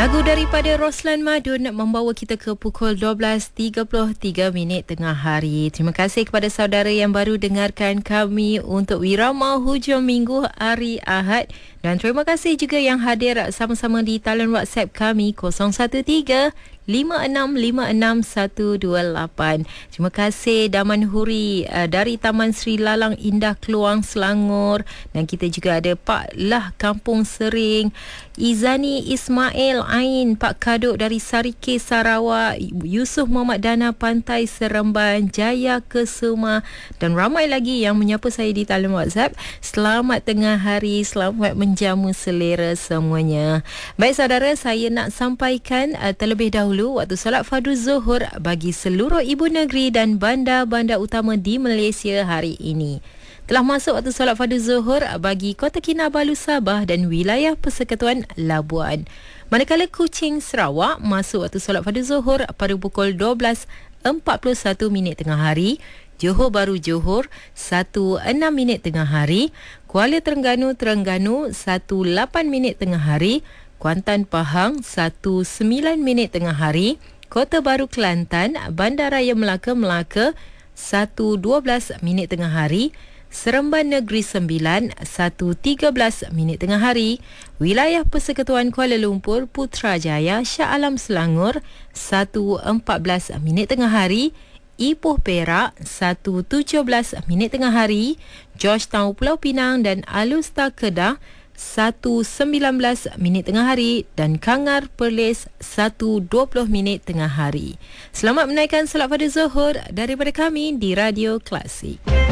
Lagu daripada Roslan Madun membawa kita ke pukul 12.33 tengah hari. Terima kasih kepada saudara yang baru dengarkan kami untuk Wirama Hujung Minggu hari Ahad. Dan terima kasih juga yang hadir sama-sama di talian WhatsApp kami 013-5656-128. Terima kasih Daman Huri dari Taman Sri Lalang Indah Keluang Selangor. Dan kita juga ada Pak Lah Kampung Sering, Izani Ismail Ain, Pak Kaduk dari Sarike Sarawak, Yusuf Muhammad Dana Pantai Seremban, Jaya Kesuma dan ramai lagi yang menyapa saya di talian WhatsApp. Selamat tengah hari, selamat menjamu selera semuanya. Baik saudara, saya nak sampaikan terlebih dahulu waktu solat fardu zuhur bagi seluruh ibu negeri dan bandar-bandar utama di Malaysia hari ini. Telah masuk waktu solat fardu zuhur bagi Kota Kinabalu Sabah dan wilayah Persekutuan Labuan. Manakala Kuching Sarawak masuk waktu solat fardu zuhur pada pukul 12.41 tengah hari, Johor Bahru Johor 1.06 tengah hari, Kuala Terengganu 1.08 tengah hari, Kuantan Pahang 1.09 tengah hari, Kota Baru Kelantan, Bandaraya Melaka 1.12 tengah hari, Seremban Negeri Sembilan 1.13 tengah hari, wilayah Persekutuan Kuala Lumpur Putrajaya Shah Alam Selangor 1.14 tengah hari, Ipoh Perak 1.17 tengah hari, Georgetown Pulau Pinang dan Alustar Kedah 1.19 tengah hari dan Kangar Perlis 1.20 tengah hari. Selamat menaikkan solat fardu zuhur daripada kami di Radio Klasik.